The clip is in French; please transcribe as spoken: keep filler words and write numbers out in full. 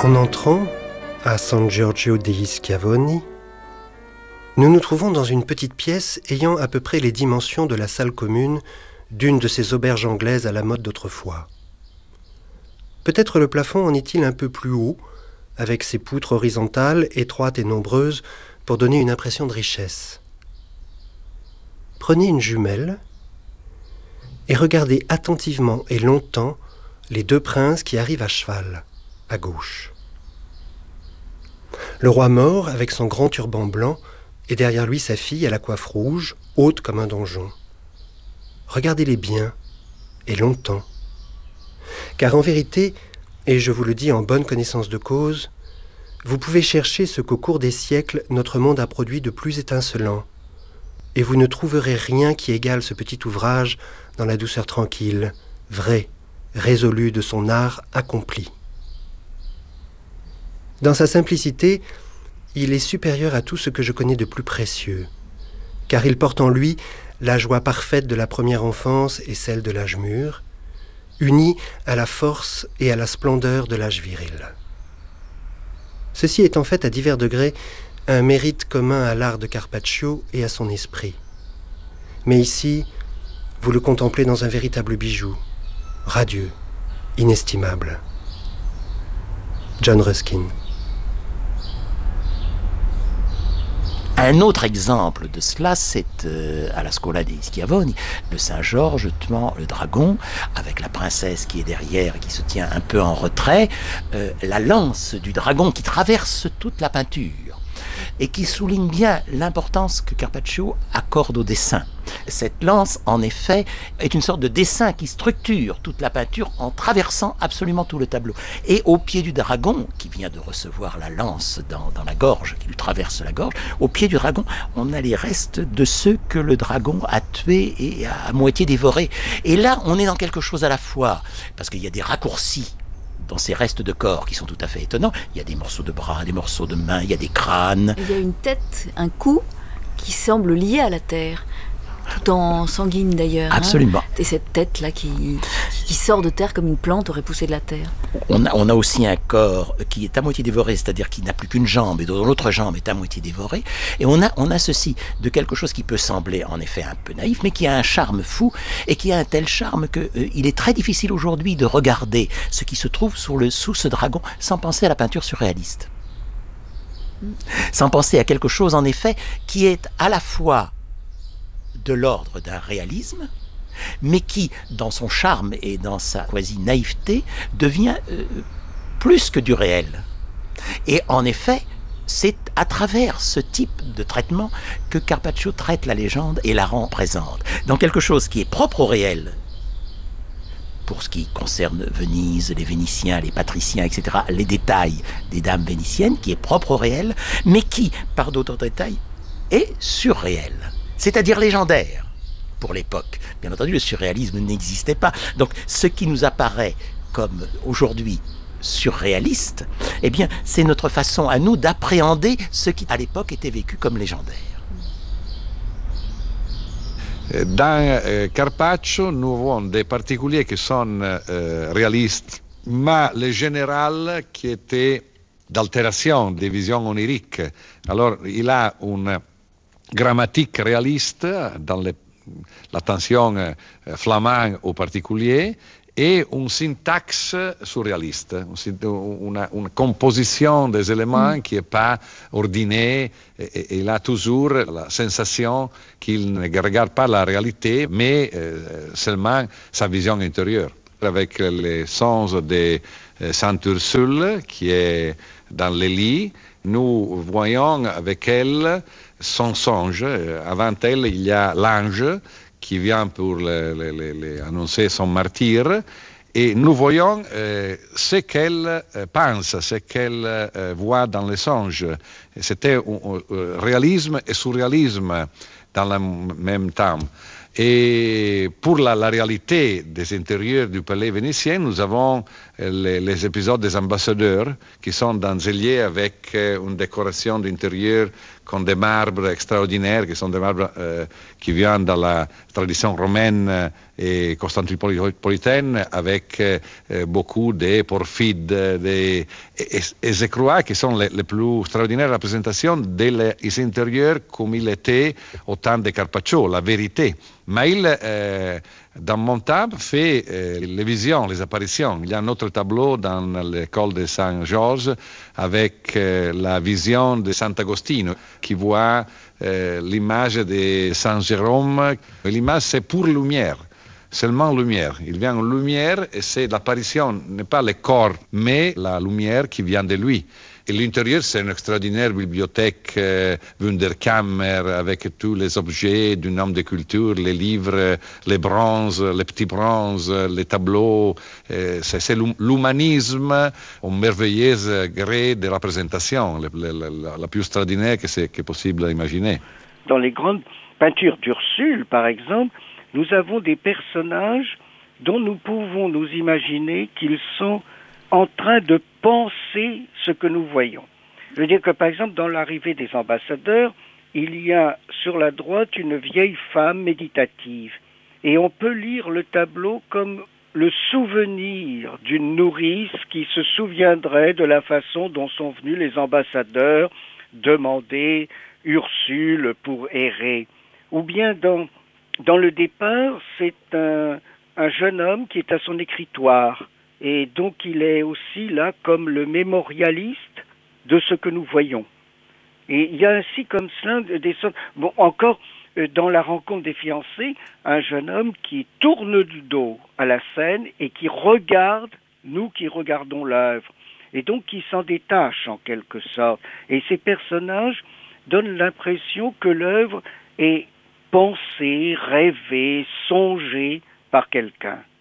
En entrant à San Giorgio degli Schiavoni, nous nous trouvons dans une petite pièce ayant à peu près les dimensions de la salle commune d'une de ces auberges anglaises à la mode d'autrefois. Peut-être le plafond en est-il un peu plus haut, avec ses poutres horizontales, étroites et nombreuses, pour donner une impression de richesse. Prenez une jumelle et regardez attentivement et longtemps les deux princes qui arrivent à cheval, à gauche. Le roi mort, avec son grand turban blanc, et derrière lui sa fille à la coiffe rouge, haute comme un donjon. Regardez-les bien, et longtemps. Car en vérité, et je vous le dis en bonne connaissance de cause, vous pouvez chercher ce qu'au cours des siècles notre monde a produit de plus étincelant, et vous ne trouverez rien qui égale ce petit ouvrage dans la douceur tranquille, vraie, résolue de son art accompli. Dans sa simplicité, il est supérieur à tout ce que je connais de plus précieux, car il porte en lui la joie parfaite de la première enfance et celle de l'âge mûr, unie à la force et à la splendeur de l'âge viril. Ceci est en fait à divers degrés un mérite commun à l'art de Carpaccio et à son esprit. Mais ici, vous le contemplez dans un véritable bijou, radieux, inestimable. John Ruskin. Un autre exemple de cela, c'est euh, à la Scuola degli Schiavoni, le Saint-Georges tenant le dragon, avec la princesse qui est derrière et qui se tient un peu en retrait, euh, la lance du dragon qui traverse toute la peinture et qui souligne bien l'importance que Carpaccio accorde au dessin. Cette lance, en effet, est une sorte de dessin qui structure toute la peinture en traversant absolument tout le tableau. Et au pied du dragon, qui vient de recevoir la lance dans, dans la gorge, qui lui traverse la gorge, au pied du dragon, on a les restes de ceux que le dragon a tués et a à moitié dévorés. Et là, on est dans quelque chose à la fois, parce qu'il y a des raccourcis dans ces restes de corps qui sont tout à fait étonnants. Il y a des morceaux de bras, des morceaux de mains, il y a des crânes. Il y a une tête, un cou qui semble lié à la terre, tout en sanguine d'ailleurs. Absolument. Hein. Et cette tête-là qui, qui sort de terre comme une plante aurait poussé de la terre. On a, on a aussi un corps qui est à moitié dévoré, c'est-à-dire qui n'a plus qu'une jambe et dont l'autre jambe est à moitié dévorée. Et on a, on a ceci de quelque chose qui peut sembler en effet un peu naïf, mais qui a un charme fou et qui a un tel charme qu'il euh, est très difficile aujourd'hui de regarder ce qui se trouve sous, le, sous ce dragon sans penser à la peinture surréaliste. Sans penser à quelque chose en effet qui est à la fois de l'ordre d'un réalisme, mais qui, dans son charme et dans sa quasi-naïveté, devient euh, plus que du réel. Et en effet, c'est à travers ce type de traitement que Carpaccio traite la légende et la rend présente, dans quelque chose qui est propre au réel, pour ce qui concerne Venise, les Vénitiens, les patriciens, et cetera, les détails des dames vénitiennes, qui est propre au réel, mais qui, par d'autres détails, est surréel. C'est-à-dire légendaire pour l'époque. Bien entendu, le surréalisme n'existait pas. Donc, ce qui nous apparaît comme aujourd'hui surréaliste, eh bien, c'est notre façon à nous d'appréhender ce qui, à l'époque, était vécu comme légendaire. Dans euh, Carpaccio, nous avons des particuliers qui sont euh, réalistes, mais le général qui était d'altération, des visions oniriques. Alors, il a une grammatique réaliste dans les, l'attention euh, flamande au particulier et une syntaxe surréaliste, une, une composition des éléments mm. qui n'est pas ordonnée et, et il a toujours la sensation qu'il ne regarde pas la réalité mais euh, seulement sa vision intérieure. Avec les sons de euh, Sainte Ursule qui est dans les lits, nous voyons avec elle son songe. Avant elle, il y a l'ange qui vient pour le, le, le, le annoncer son martyre. Et nous voyons euh, ce qu'elle euh, pense, ce qu'elle euh, voit dans les songes. C'était un, un réalisme et surréalisme dans le même temps. Et pour la, la réalité des intérieurs du palais vénitien, nous avons les, les épisodes des ambassadeurs qui sont dans Zélier avec une décoration d'intérieur con des marbres extraordinaires, qui sont des marbres euh, qui viennent de la tradition romaine et constantinopolitaine, avec euh, beaucoup de porphydes. De, et, et, et je crois que sont les, les plus extraordinaires représentations des intérieurs comme il était au temps de Carpaccio, la vérité. Mais il, euh, dans mon temps, fait euh, les visions, les apparitions. Il y a un autre tableau dans l'école de Saint-Georges avec euh, la vision de Sant'Agostino qui voit euh, l'image de Saint Jérôme. L'image, c'est pour lumière. Seulement lumière. Il vient en lumière et c'est l'apparition, n'est pas le corps, mais la lumière qui vient de lui. Et l'intérieur, c'est une extraordinaire bibliothèque euh, Wunderkammer avec tous les objets d'un homme de culture, les livres, les bronzes, les petits bronzes, les tableaux. Euh, c'est, c'est l'humanisme au merveilleux gré de représentation, la, la, la, la plus extraordinaire que c'est que possible à imaginer. Dans les grandes peintures d'Ursule, par exemple, nous avons des personnages dont nous pouvons nous imaginer qu'ils sont en train de penser ce que nous voyons. Je veux dire que, par exemple, dans l'arrivée des ambassadeurs, il y a sur la droite une vieille femme méditative. Et on peut lire le tableau comme le souvenir d'une nourrice qui se souviendrait de la façon dont sont venus les ambassadeurs demander Ursule pour errer. Ou bien dans, dans le départ, c'est un, un jeune homme qui est à son écritoire. Et donc il est aussi là comme le mémorialiste de ce que nous voyons. Et il y a ainsi comme cela des sortes... Bon, encore dans la rencontre des fiancés, un jeune homme qui tourne du dos à la scène et qui regarde, nous qui regardons l'œuvre. Et donc qui s'en détache en quelque sorte. Et ces personnages donnent l'impression que l'œuvre est pensée, rêvée, songée par quelqu'un.